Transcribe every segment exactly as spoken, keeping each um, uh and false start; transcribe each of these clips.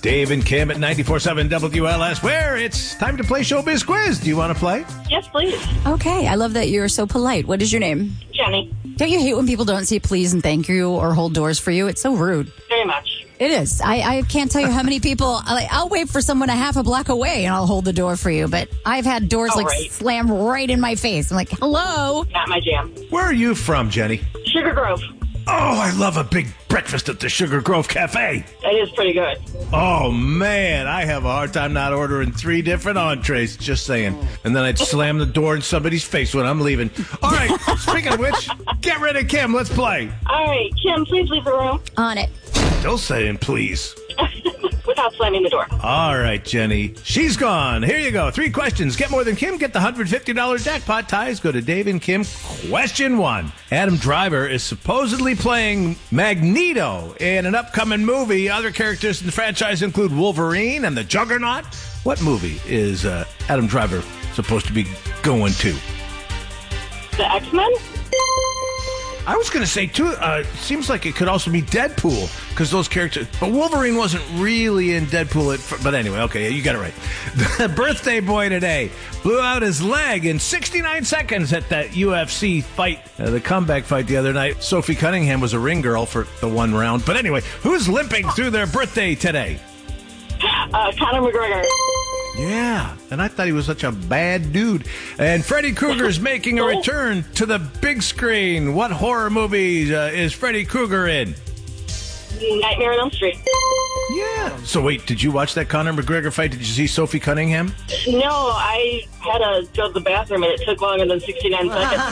Dave and Kim at ninety-four point seven W L S, where it's time to play Showbiz Quiz. Do you want to play? Yes, please. Okay, I love that you're so polite. What is your name? Jenny. Don't you hate when people don't say please and thank you or hold doors for you? It's so rude. Very much. It is. I, I can't tell you how many people, like, I'll wait for someone a half a block away and I'll hold the door for you. But I've had doors Oh, like right. slam right in my face. I'm like, hello. Not my jam. Where are you from, Jenny? Sugar Grove. Oh, I love a big breakfast at the Sugar Grove Cafe. That is pretty good. Oh, man, I have a hard time not ordering three different entrees, just saying. And then I'd slam the door in somebody's face when I'm leaving. All right, speaking of which, get rid of Kim. Let's play. All right, Kim, please leave the room On it. Still saying please. without slamming the door. All right, Jenny. She's gone. Here you go. Three questions. Get more than Kim. Get the one hundred fifty dollars jackpot. Ties go to Dave and Kim. Question one. Adam Driver is supposedly playing Magneto in an upcoming movie. Other characters in the franchise include Wolverine and the Juggernaut. What movie is uh, Adam Driver supposed to be going to? The X-Men? I was going to say, too, uh, seems like it could also be Deadpool, because those characters... But Wolverine wasn't really in Deadpool. At, fir- but anyway, okay, you got it right. The birthday boy today blew out his leg in sixty-nine seconds at that U F C fight, uh, the comeback fight the other night. Sophie Cunningham was a ring girl for the one round. But anyway, who's limping through their birthday today? Uh, Conor McGregor. Yeah, and I thought he was such a bad dude. And Freddy Krueger's making a return to the big screen. What horror movies uh, is Freddy Krueger in? Nightmare on Elm Street. Yeah. So wait, did you watch that Conor McGregor fight? Did you see Sophie Cunningham? No, I had to go to the bathroom and it took longer than sixty-nine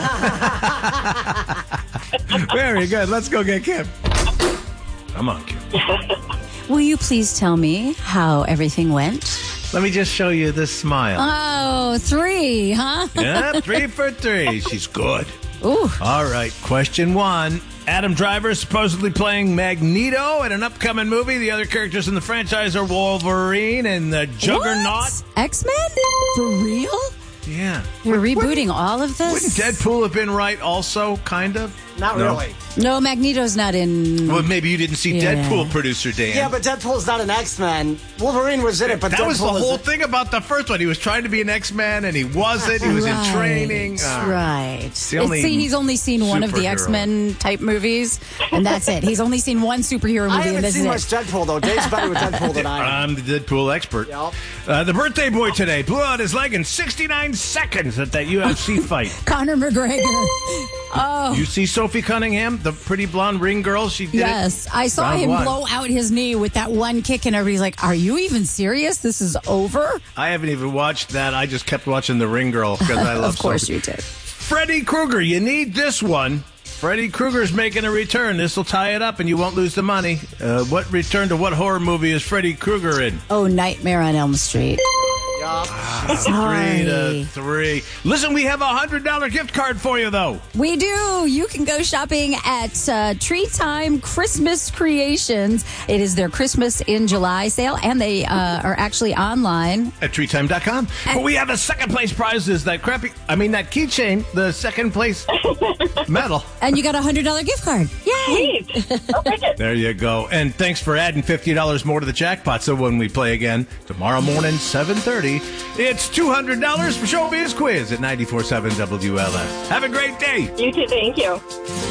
seconds. Very good. Let's go get Kim. Come on, Kim. Will you please tell me how everything went? Let me just show you this smile. Oh, three, huh? Yeah, three for three. She's good. Ooh. All right, question one. Adam Driver is supposedly playing Magneto in an upcoming movie. The other characters in the franchise are Wolverine and the Juggernaut. What? X-Men? For real? Yeah. You're rebooting all of this? Wouldn't Deadpool have been right also, kind of? Not No. really. No, Magneto's not in... Well, maybe you didn't see Yeah. Deadpool, producer Dan. Yeah, but Deadpool's not an X-Men. Wolverine was in it, but that Deadpool was the whole is thing about the first one. He was trying to be an X-Man, and he wasn't. He was right, in training. Uh, right. the only See, he's only seen one of the superhero. X-Men type movies, and that's it. He's only seen one superhero I movie, and haven't this seen much is it. Deadpool, though. Dave's better with Deadpool than I am. I'm the Deadpool expert. Yep. Uh, the birthday boy today blew out his leg in sixty-nine seconds at that U F C fight. Conor McGregor. Oh, You see Sophie Cunningham, the pretty blonde ring girl? She did yes. it. I saw Round him one. blow out his knee with that one kick, and everybody's like, are you even serious? This is over? I haven't even watched that. I just kept watching the ring girl because I love Of course Sophie. you did. Freddy Krueger, you need this one. Freddy Krueger's making a return. This will tie it up, and you won't lose the money. Uh, what return to what horror movie is Freddy Krueger in? Oh, Nightmare on Elm Street. Yup. Three to Sorry. three. Listen, we have a hundred dollar gift card for you, though. We do. You can go shopping at uh, Tree Time Christmas Creations. It is their Christmas in July sale, and they uh, are actually online. At tree time dot com. But we have a second place prize. Is that crappy? I mean, that keychain, the second place medal. And you got a one hundred dollar gift card. Yay! Sweet. I'll take it. There you go. And thanks for adding fifty dollars more to the jackpot. So when we play again tomorrow morning, seven thirty, it's two hundred dollars for Showbiz Quiz at ninety-four point seven W L S. Have a great day. You too. Thank you.